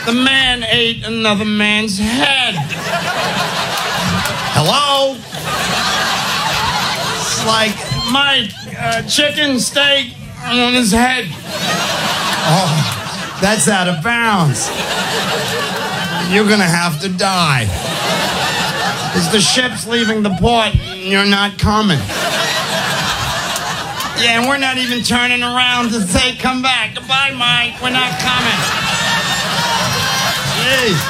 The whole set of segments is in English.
The man ate another man's head. Hello? It's like my chicken steak on his head. Oh, that's out of bounds. You're gonna have to die. As the ship's leaving the port, you're not coming. Yeah, and we're not even turning around to say come back. Goodbye, Mike. We're not coming. Jeez.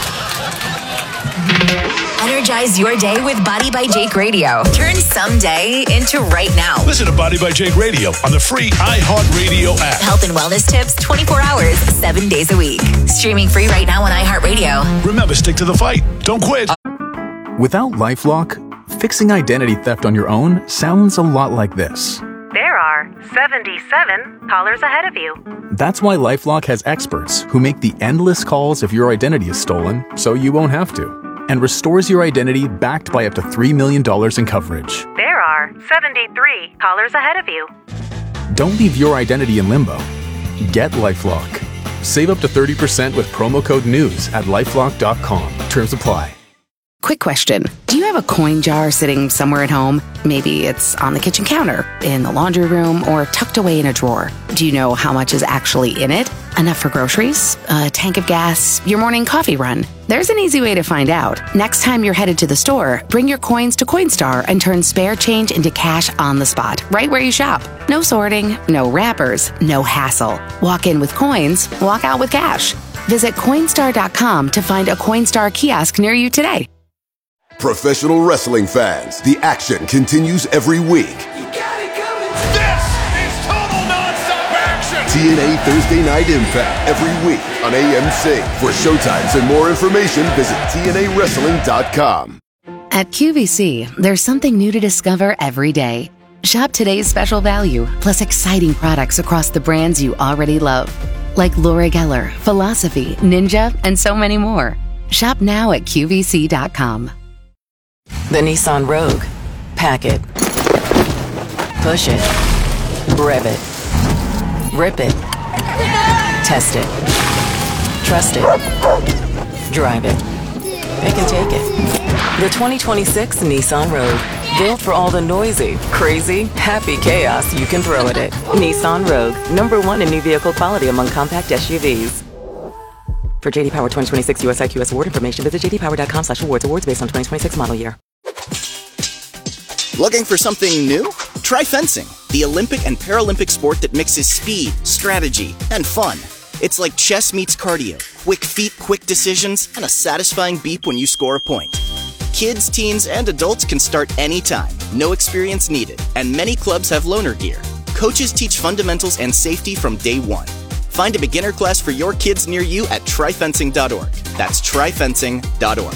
Energize your day with Body by Jake Radio. Turn someday into right now. Listen to Body by Jake Radio on the free iHeartRadio app. Health and wellness tips 24 hours, 7 days a week. Streaming free right now on iHeartRadio. Remember, stick to the fight. Don't quit. Without LifeLock, fixing identity theft on your own sounds a lot like this. There are 77 callers ahead of you. That's why LifeLock has experts who make the endless calls if your identity is stolen so you won't have to, and restores your identity backed by up to $3 million in coverage. There are 73 callers ahead of you. Don't leave your identity in limbo. Get LifeLock. Save up to 30% with promo code NEWS at LifeLock.com. Terms apply. Quick question. Do you have a coin jar sitting somewhere at home? Maybe it's on the kitchen counter, in the laundry room, or tucked away in a drawer. Do you know how much is actually in it? Enough for groceries? A tank of gas? Your morning coffee run? There's an easy way to find out. Next time you're headed to the store, bring your coins to Coinstar and turn spare change into cash on the spot, right where you shop. No sorting, no wrappers, no hassle. Walk in with coins, walk out with cash. Visit Coinstar.com to find a Coinstar kiosk near you today. Professional wrestling fans, the action continues every week. This is total nonstop action. TNA Thursday Night Impact every week on AMC. For showtimes and more information, visit TNAWrestling.com. At QVC, there's something new to discover every day. Shop today's special value, plus exciting products across the brands you already love, like Laura Geller, Philosophy, Ninja, and so many more. Shop now at QVC.com. The Nissan Rogue. Pack it. Push it. Rev it. Rip it. Test it. Trust it. Drive it. Pick and take it. The 2026 Nissan Rogue. Built for all the noisy, crazy, happy chaos you can throw at it. Nissan Rogue. #1 in new vehicle quality among compact SUVs. For JD Power 2026 US IQS award information, visit jdpower.com/awards. Awards based on 2026 model year. Looking for something new? Try fencing, the Olympic and Paralympic sport that mixes speed, strategy, and fun. It's like chess meets cardio, quick feet, quick decisions, and a satisfying beep when you score a point. Kids, teens, and adults can start anytime, no experience needed, and many clubs have loaner gear. Coaches teach fundamentals and safety from day one. Find a beginner class for your kids near you at tryfencing.org. That's tryfencing.org.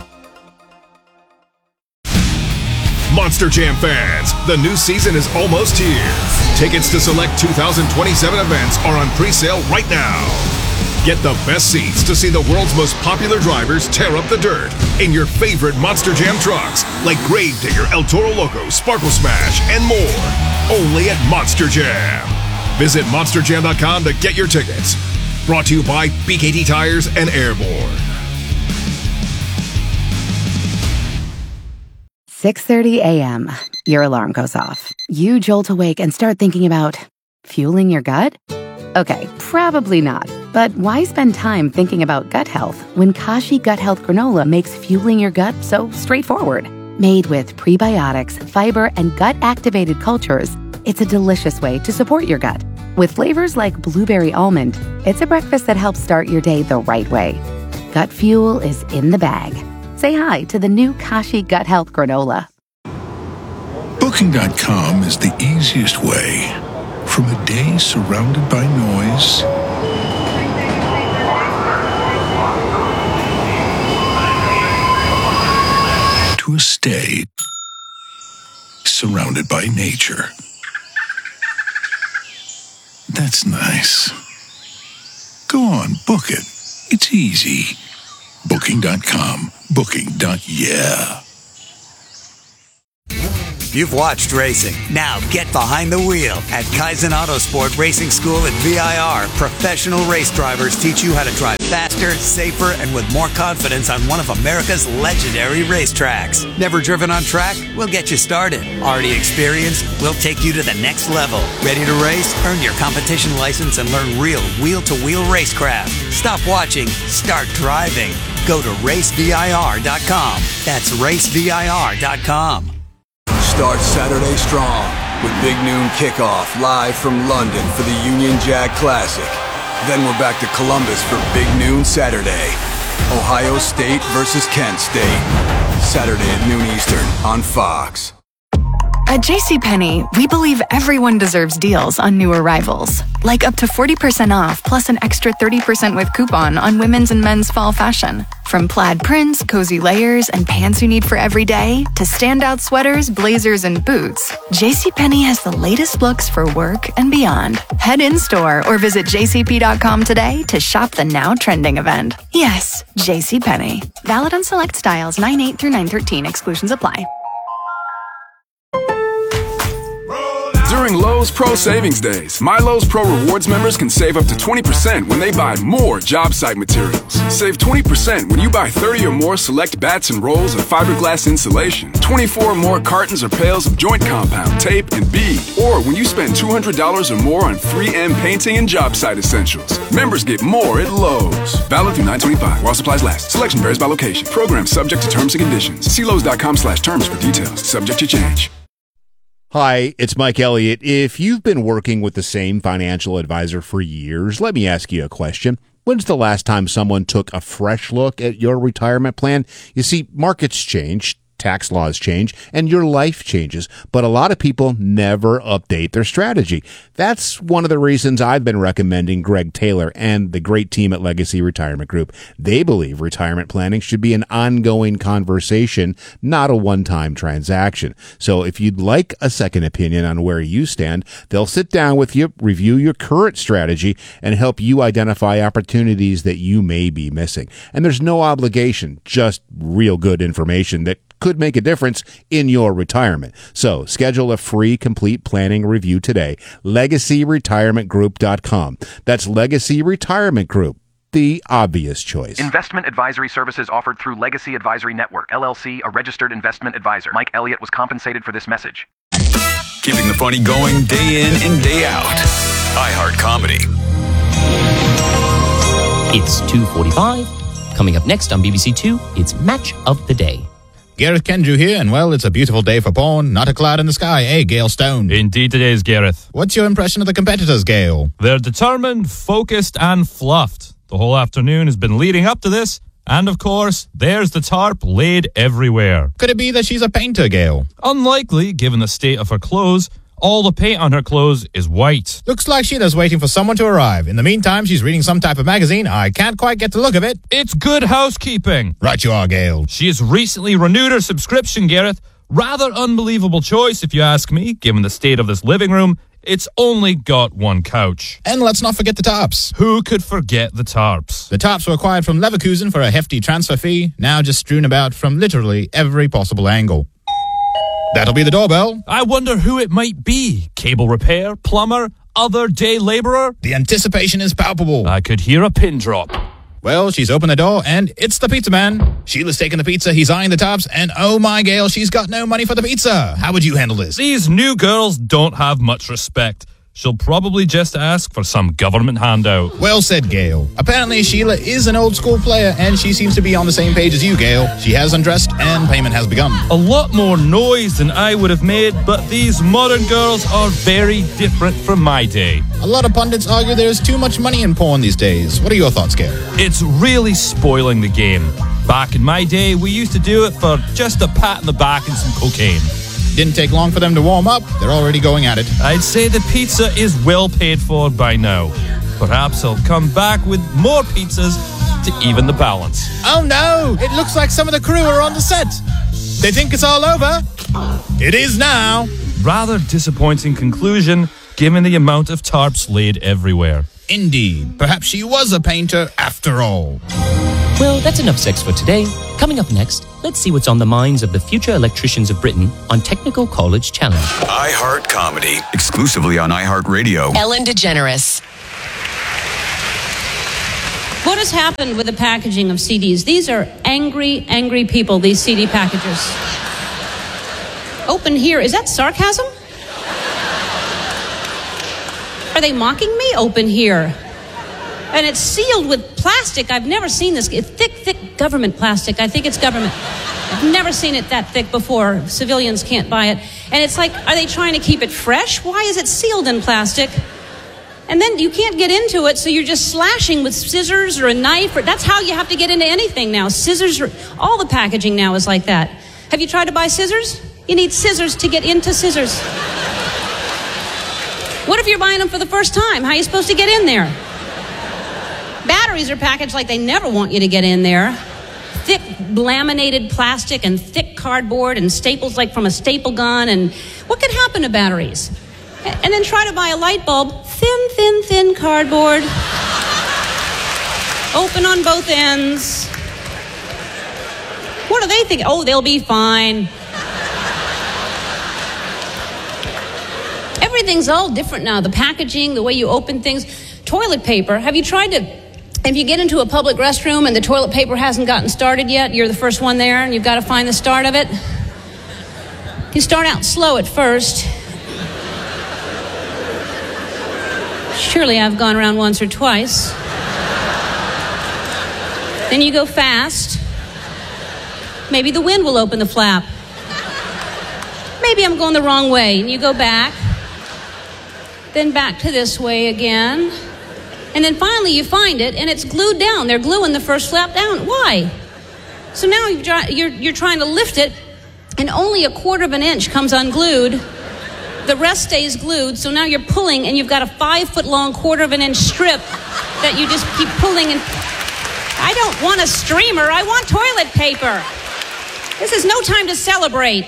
Monster Jam fans, the new season is almost here. Tickets to select 2027 events are on pre-sale right now. Get the best seats to see the world's most popular drivers tear up the dirt in your favorite Monster Jam trucks, like Gravedigger, El Toro Loco, Sparkle Smash, and more. Only at Monster Jam. Visit monsterjam.com to get your tickets. Brought to you by BKT Tires and Airborne. 6:30 a.m. Your alarm goes off. You jolt awake and start thinking about fueling your gut? Okay, probably not. But why spend time thinking about gut health when Kashi Gut Health Granola makes fueling your gut so straightforward? Made with prebiotics, fiber, and gut-activated cultures, it's a delicious way to support your gut. With flavors like blueberry almond, it's a breakfast that helps start your day the right way. Gut fuel is in the bag. Say hi to the new Kashi Gut Health Granola. Booking.com is the easiest way. From a day surrounded by noise to a stay surrounded by nature. That's nice. Go on, book it. It's easy. Booking.com. Booking.yeah. You've watched racing. Now get behind the wheel. At Kaizen Autosport Racing School at VIR, professional race drivers teach you how to drive faster, safer, and with more confidence on one of America's legendary racetracks. Never driven on track? We'll get you started. Already experienced? We'll take you to the next level. Ready to race? Earn your competition license and learn real wheel-to-wheel racecraft. Stop watching. Start driving. Go to racevir.com. That's racevir.com. Start Saturday strong with Big Noon Kickoff live from London for the Union Jack Classic. Then we're back to Columbus for Big Noon Saturday. Ohio State versus Kent State. Saturday at noon Eastern on Fox. At JCPenney, we believe everyone deserves deals on new arrivals. Like up to 40% off plus an extra 30% with coupon on women's and men's fall fashion. From plaid prints, cozy layers, and pants you need for every day, to standout sweaters, blazers, and boots, JCPenney has the latest looks for work and beyond. Head in-store or visit jcp.com today to shop the now trending event. Yes, JCPenney. Valid on select styles 9/8 through 9/13. Exclusions apply. During Lowe's Pro Savings Days, My Lowe's Pro Rewards members can save up to 20% when they buy more job site materials. Save 20% when you buy 30 or more select bats and rolls of fiberglass insulation, 24 or more cartons or pails of joint compound, tape, and bead, or when you spend $200 or more on 3M painting and job site essentials. Members get more at Lowe's. Valid through 9/25 while supplies last. Selection varies by location. Program subject to terms and conditions. See Lowe's.com/terms for details. Subject to change. Hi, it's Mike Elliott. If you've been working with the same financial advisor for years, let me ask you a question. When's the last time someone took a fresh look at your retirement plan? You see, markets change, tax laws change, and your life changes, but a lot of people never update their strategy. That's one of the reasons I've been recommending Greg Taylor and the great team at Legacy Retirement Group. They believe retirement planning should be an ongoing conversation, not a one-time transaction. So if you'd like a second opinion on where you stand, they'll sit down with you, review your current strategy, and help you identify opportunities that you may be missing. And there's no obligation, just real good information that could make a difference in your retirement. So schedule a free complete planning review today. LegacyRetirementGroup.com. That's Legacy Retirement Group, the obvious choice. Investment advisory services offered through Legacy Advisory Network, LLC, a registered investment advisor. Mike Elliott was compensated for this message. Keeping the funny going day in and day out. iHeart Comedy. It's 2:45. Coming up next on BBC Two, it's Match of the Day. Gareth Kendrew here, and well, it's a beautiful day for porn. Not a cloud in the sky, eh, Gail Stone? Indeed it is, Gareth. What's your impression of the competitors, Gail? They're determined, focused, and fluffed. The whole afternoon has been leading up to this, and of course, there's the tarp laid everywhere. Could it be that she's a painter, Gail? Unlikely, given the state of her clothes. All the paint on her clothes is white. Looks like Sheila's waiting for someone to arrive. In the meantime, she's reading some type of magazine. I can't quite get the look of it. It's Good Housekeeping. Right you are, Gail. She has recently renewed her subscription, Gareth. Rather unbelievable choice, if you ask me, given the state of this living room. It's only got one couch. And let's not forget the tarps. Who could forget the tarps? The tarps were acquired from Leverkusen for a hefty transfer fee, now just strewn about from literally every possible angle. That'll be the doorbell. I wonder who it might be. Cable repair, plumber, other day laborer? The anticipation is palpable. I could hear a pin drop. Well, she's opened the door, and it's the pizza man. Sheila's taking the pizza, he's eyeing the tops, and oh my, Gail, she's got no money for the pizza. How would you handle this? These new girls don't have much respect. She'll probably just ask for some government handout. Well said, Gail. Apparently, Sheila is an old-school player, and she seems to be on the same page as you, Gail. She has undressed, and payment has begun. A lot more noise than I would have made, but these modern girls are very different from my day. A lot of pundits argue there's too much money in porn these days. What are your thoughts, Gail? It's really spoiling the game. Back in my day, we used to do it for just a pat in the back and some cocaine. Didn't take long for them to warm up. They're already going at it. I'd say the pizza is well paid for by now. Perhaps I'll come back with more pizzas to even the balance. Oh no! It looks like some of the crew are on the set. They think it's all over. It is now. Rather disappointing conclusion, given the amount of tarps laid everywhere. Indeed. Perhaps she was a painter after all. Well, that's enough sex for today. Coming up next, let's see what's on the minds of the future electricians of Britain on Technical College Challenge. iHeart Comedy, exclusively on iHeartRadio. Ellen DeGeneres. What has happened with the packaging of CDs? These are angry, angry people, these CD packagers. Open here. Is that sarcasm? Are they mocking me? Open here. And it's sealed with plastic. I've never seen this. It's thick, thick government plastic. I think it's government. I've never seen it that thick before. Civilians can't buy it. And it's like, are they trying to keep it fresh? Why is it sealed in plastic? And then you can't get into it, so you're just slashing with scissors or a knife. That's how you have to get into anything now. Scissors, all the packaging now is like that. Have you tried to buy scissors? You need scissors to get into scissors. What if you're buying them for the first time? How are you supposed to get in there? Batteries are packaged like they never want you to get in there. Thick laminated plastic and thick cardboard and staples like from a staple gun. And what could happen to batteries? And then try to buy a light bulb. Thin, thin, thin cardboard. Open on both ends. What do they think? Oh, they'll be fine. Everything's all different now. The packaging, the way you open things. Toilet paper. Have you tried to... If you get into a public restroom and the toilet paper hasn't gotten started yet, you're the first one there and you've got to find the start of it. You start out slow at first. Surely I've gone around once or twice. Then you go fast. Maybe the wind will open the flap. Maybe I'm going the wrong way. And you go back. Then back to this way again. And then finally you find it, and it's glued down. They're gluing the first flap down. Why? So now you're trying to lift it, and only a quarter of an inch comes unglued. The rest stays glued, so now you're pulling, and you've got a 5-foot-long, quarter of an inch strip that you just keep pulling. And I don't want a streamer. I want toilet paper. This is no time to celebrate.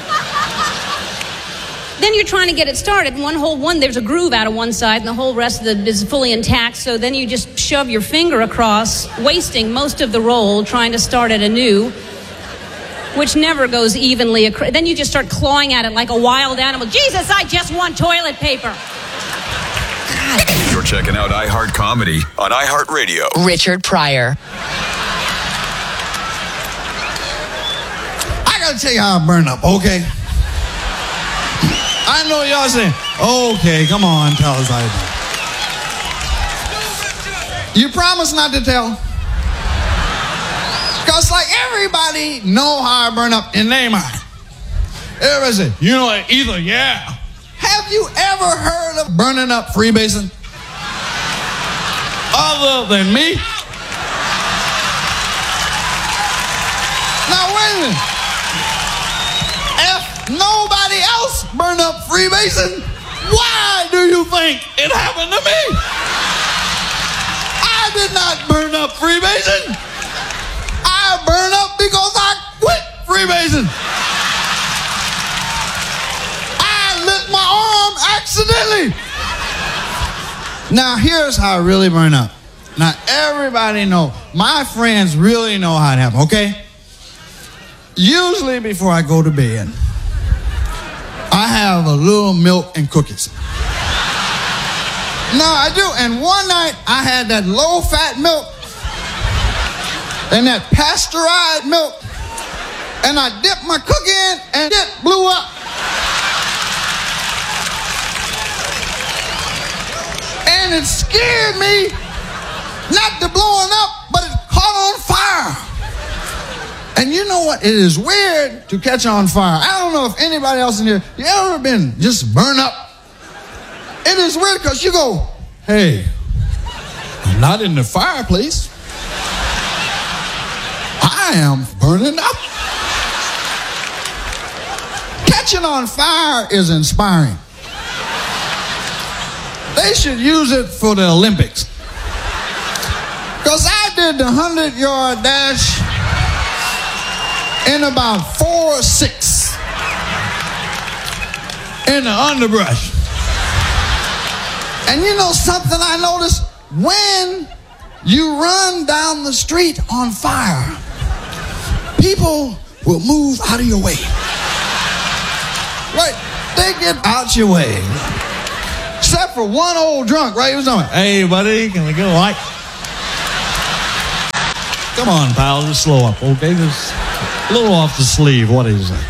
Then you're trying to get it started, and there's a groove out of one side, and the whole rest of it is fully intact, so then you just shove your finger across, wasting most of the roll, trying to start it anew, which never goes evenly across. Then you just start clawing at it like a wild animal. Jesus, I just want toilet paper. God. You're checking out iHeart Comedy on iHeartRadio. Richard Pryor. I gotta tell you how I burn up, okay? I know y'all saying, okay, come on, tell us how you do. You promise not to tell? Because like everybody know how I burn up in their mind. Everybody say, either, yeah. Have you ever heard of burning up freebasing? Other than me? Now wait a minute. Nobody else burned up freebasing. Why do you think it happened to me? I did not burn up freebasing. I burned up because I quit freebasing. I lit my arm accidentally. Now here's how I really burn up. Now everybody know, my friends really know how it happened, okay? Usually before I go to bed, I have a little milk and cookies. No, I do. And one night I had that low-fat milk and that pasteurized milk, and I dipped my cookie in and it blew up. And it scared me, not the blowing up, but it caught on fire. And you know what? It is weird to catch on fire. I don't know if anybody else in here, you ever been just burned up? It is weird because you go, hey, I'm not in the fireplace. I am burning up. Catching on fire is inspiring. They should use it for the Olympics. Because I did the 100-yard dash in about 4.6 in the underbrush. And you know something I noticed? when you run down the street on fire, people will move out of your way. Right? They get out your way. Except for one old drunk, right? He was talking, hey, buddy, can we go light? Come on, pal, just slow up, okay? Just a little off the sleeve. What is it?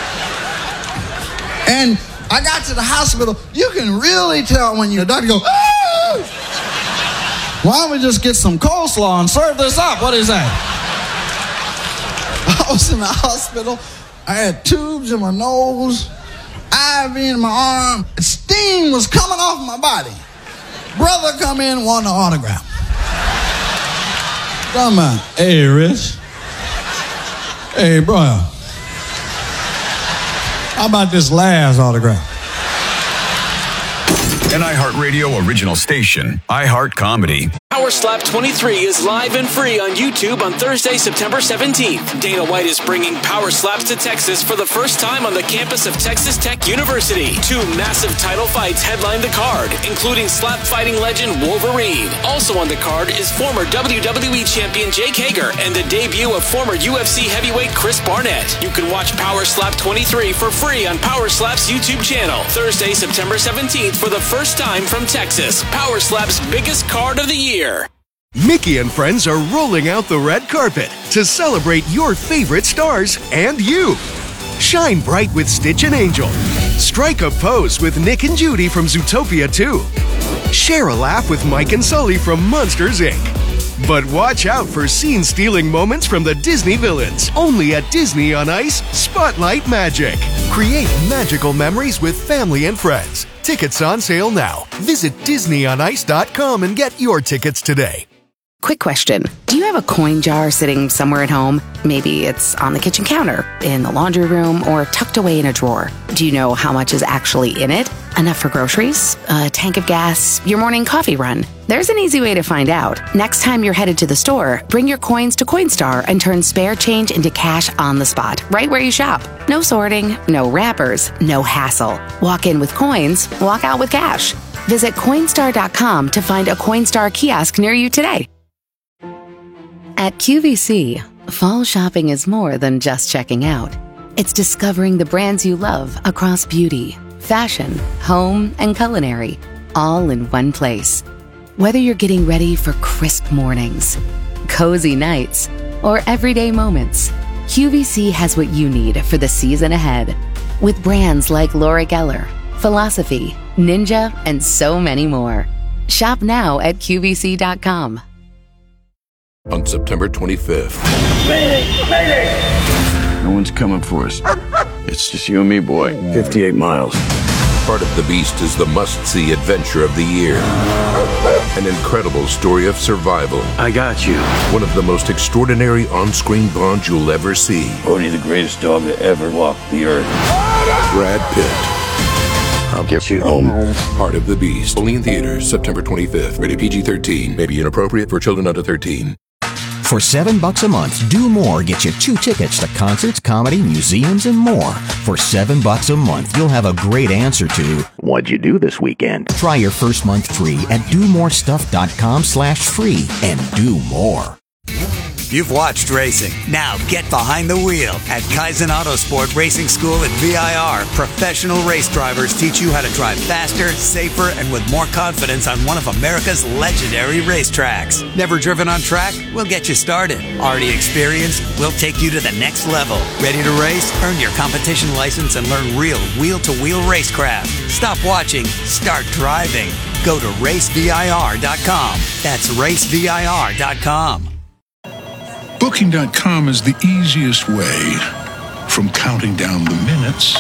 And I got to the hospital. You can really tell when your doctor goes, ah! Why don't we just get some coleslaw and serve this up? What is that? I was in the hospital. I had tubes in my nose, IV in my arm. Steam was coming off my body. Brother come in, wanted an autograph. Come on. Hey, Rich. Hey, bro. How about this last autograph? An iHeartRadio original station, iHeart Comedy. Power Slap 23 is live and free on YouTube on Thursday, September 17th. Dana White is bringing Power Slaps to Texas for the first time on the campus of Texas Tech University. 2 massive title fights headline the card, including slap fighting legend Wolverine. Also on the card is former WWE champion Jake Hager and the debut of former UFC heavyweight Chris Barnett. You can watch Power Slap 23 for free on Power Slap's YouTube channel. Thursday, September 17th for the first time from Texas. Power Slap's biggest card of the year. Mickey and friends are rolling out the red carpet to celebrate your favorite stars and you. Shine bright with Stitch and Angel. Strike a pose with Nick and Judy from Zootopia 2. Share a laugh with Mike and Sully from Monsters, Inc. But watch out for scene-stealing moments from the Disney villains. Only at Disney on Ice, Spotlight Magic. Create magical memories with family and friends. Tickets on sale now. Visit DisneyOnIce.com and get your tickets today. Quick question. Do you have a coin jar sitting somewhere at home? Maybe it's on the kitchen counter, in the laundry room, or tucked away in a drawer. Do you know how much is actually in it? Enough for groceries? A tank of gas? Your morning coffee run? There's an easy way to find out. Next time you're headed to the store, bring your coins to Coinstar and turn spare change into cash on the spot, right where you shop. No sorting, no wrappers, no hassle. Walk in with coins, walk out with cash. Visit Coinstar.com to find a Coinstar kiosk near you today. At QVC, fall shopping is more than just checking out. It's discovering the brands you love across beauty, fashion, home, and culinary, all in one place. Whether you're getting ready for crisp mornings, cozy nights, or everyday moments, QVC has what you need for the season ahead. With brands like Laura Geller, Philosophy, Ninja, and so many more. Shop now at QVC.com. On September 25th. Mayday! No one's coming for us. It's just you and me, boy. 58 miles. Part of the Beast is the must-see adventure of the year. An incredible story of survival. I got you. One of the most extraordinary on-screen bonds you'll ever see. Only the greatest dog that ever walked the earth. Brad Pitt. I'll get you home. Part of the Beast. Only in theaters, September 25th. Rated PG-13. May be inappropriate for children under 13. For $7 a month, Do More gets you 2 tickets to concerts, comedy, museums, and more. For $7 a month, you'll have a great answer to what'd you do this weekend? Try your first month free at domorestuff.com/free and do more. You've watched racing. Now get behind the wheel. At Kaizen Autosport Racing School at VIR, professional race drivers teach you how to drive faster, safer, and with more confidence on one of America's legendary racetracks. Never driven on track? We'll get you started. Already experienced? We'll take you to the next level. Ready to race? Earn your competition license and learn real wheel-to-wheel racecraft. Stop watching. Start driving. Go to racevir.com. That's racevir.com. Booking.com is the easiest way from counting down the minutes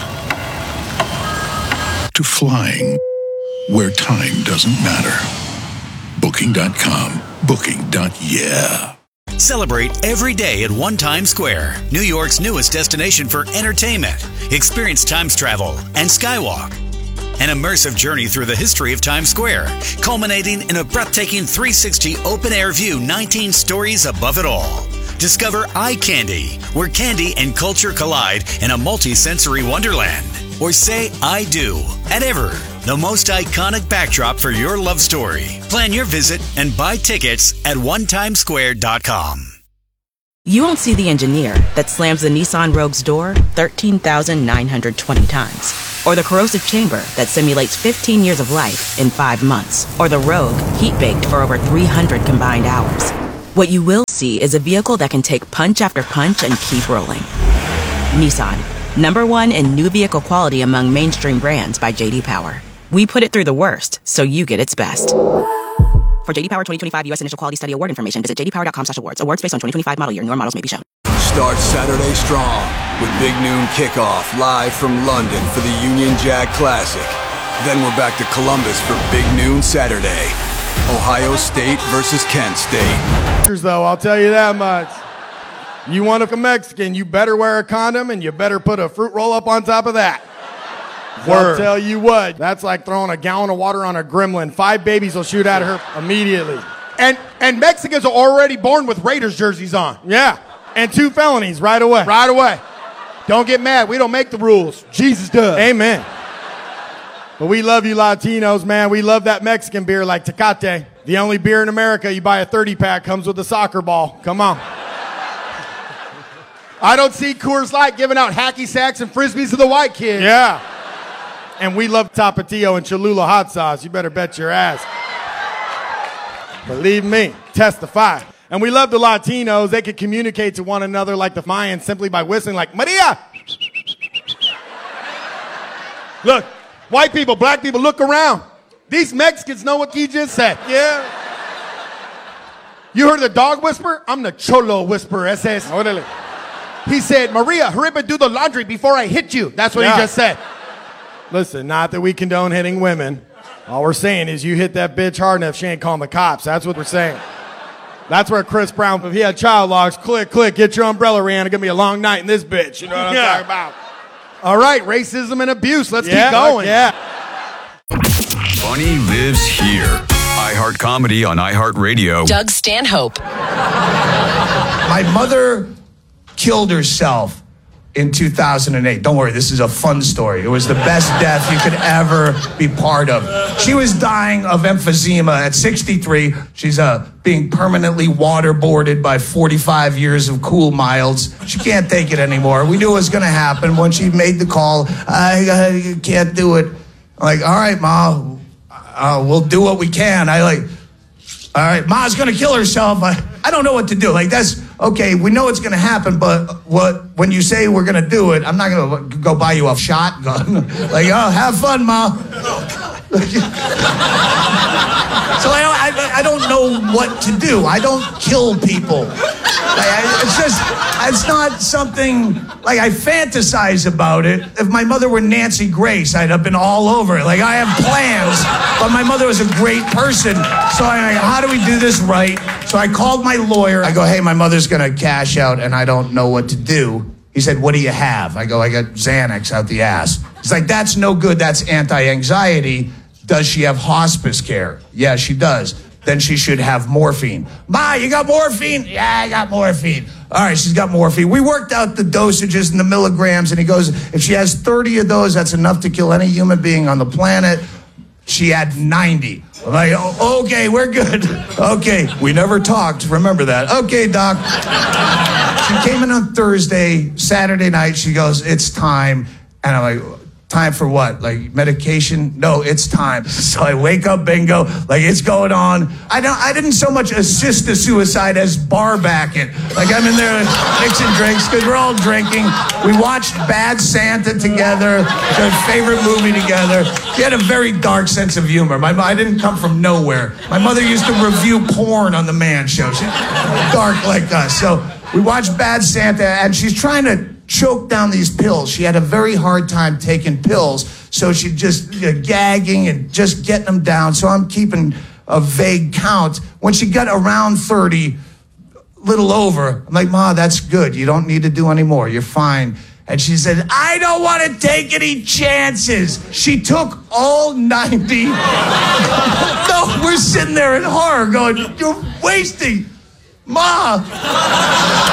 to flying where time doesn't matter. Booking.com. Booking.yeah. Celebrate every day at One Times Square, New York's newest destination for entertainment. Experience Times travel and Skywalk. An immersive journey through the history of Times Square, culminating in a breathtaking 360 open-air view 19 stories above it all. Discover Eye Candy, where candy and culture collide in a multi-sensory wonderland. Or say I do at Ever, the most iconic backdrop for your love story. Plan your visit and buy tickets at onetimesquare.com. You won't see the engineer that slams the Nissan Rogue's door 13,920 times. Or the corrosive chamber that simulates 15 years of life in 5 months. Or the Rogue heat-baked for over 300 combined hours. What you will see is a vehicle that can take punch after punch and keep rolling. Nissan, #1 in new vehicle quality among mainstream brands by J.D. Power. We put it through the worst, so you get its best. For J.D. Power 2025 U.S. Initial Quality Study Award information, visit jdpower.com/awards. Awards based on 2025 model year. Newer models may be shown. Start Saturday strong with Big Noon Kickoff live from London for the Union Jack Classic. Then we're back to Columbus for Big Noon Saturday. Ohio State versus Kent State. Though, I'll tell you that much. You want a Mexican, you better wear a condom and you better put a fruit roll up on top of that. I'll tell you what, that's like throwing a gallon of water on a gremlin. 5 babies will shoot at her immediately. And Mexicans are already born with Raiders jerseys on. Yeah. And 2 felonies right away. Right away. Don't get mad. We don't make the rules. Jesus does. Amen. But we love you Latinos, man. We love that Mexican beer like Tecate. The only beer in America, you buy a 30-pack, comes with a soccer ball. Come on. I don't see Coors Light giving out hacky sacks and Frisbees to the white kids. Yeah. And we love Tapatio and Cholula hot sauce. You better bet your ass. Believe me, testify. And we love the Latinos. They can communicate to one another like the Mayans simply by whistling like, Maria! Look, white people, black people, look around. These Mexicans know what he just said. Yeah. You heard the dog whisper? I'm the Cholo whisperer. Ese es. Órale. He said, Maria, hurry up and do the laundry before I hit you. That's what he just said. Listen, not that we condone hitting women. All we're saying is you hit that bitch hard enough, she ain't calling the cops. That's what we're saying. That's where Chris Brown, if he had child locks, click, get your umbrella, Rihanna. It's going to be a long night in this bitch. You know what I'm talking about? All right, racism and abuse. Let's keep going. Yeah. Funny lives here. iHeart Comedy on iHeartRadio. Doug Stanhope. My mother killed herself in 2008. Don't worry, this is a fun story. It was the best death you could ever be part of. She was dying of emphysema at 63. She's being permanently waterboarded by 45 years of cool miles. She can't take it anymore. We knew it was going to happen when she made the call. I can't do it. I'm like, all right, Ma, we'll do what we can. all right, Ma's going to kill herself. I don't know what to do. Like, that's, okay, we know it's going to happen, but when you say we're going to do it, I'm not going to go buy you a shotgun. Like, oh, have fun, Ma. So I don't know what to do. I don't kill people. It's not something, like, I fantasize about it. If my mother were Nancy Grace, I'd have been all over it. Like, I have plans, but my mother was a great person. So I'm like, how do we do this right? So I called my lawyer. I go, hey, my mother's going to cash out, and I don't know what to do. He said, what do you have? I go, I got Xanax out the ass. He's like, that's no good. That's anti-anxiety. Does she have hospice care? Yeah, she does. Then she should have morphine. Ma, you got morphine? Yeah, I got morphine. All right, she's got morphine. We worked out the dosages and the milligrams, and he goes, if she has 30 of those, that's enough to kill any human being on the planet. She had 90. I'm like, oh, okay, we're good. Okay, we never talked. Remember that. Okay, Doc. She came in on Thursday, Saturday night. She goes, it's time. And I'm like, time for what? Like medication? No, it's time. So I wake up, bingo, like it's going on. I didn't so much assist the suicide as bar back it. Like I'm in there mixing drinks because we're all drinking. We watched Bad Santa together, our favorite movie together. She had a very dark sense of humor. I didn't come from nowhere. My mother used to review porn on the Man Show. She's dark like us. So we watched Bad Santa, and she's trying to choke down these pills. She had a very hard time taking pills, so she just gagging and just getting them down. So I'm keeping a vague count. When she got around 30, little over, I'm like, Ma, that's good. You don't need to do any more. You're fine. And she said, I don't want to take any chances. She took all 90. No, we're sitting there in horror going, you're wasting. Ma!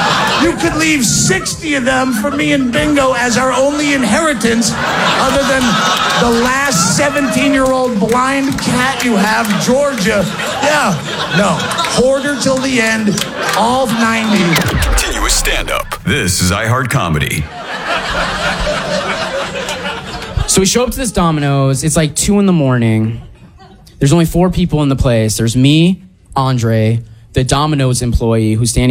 You could leave 60 of them for me and Bingo as our only inheritance, other than the last 17-year-old blind cat you have, Georgia. Yeah, no. Hoarder till the end, all 90. Continuous stand-up. This is iHeart Comedy. So we show up to this Domino's. It's like 2 a.m. There's only 4 people in the place. There's me, Andre, the Domino's employee who's standing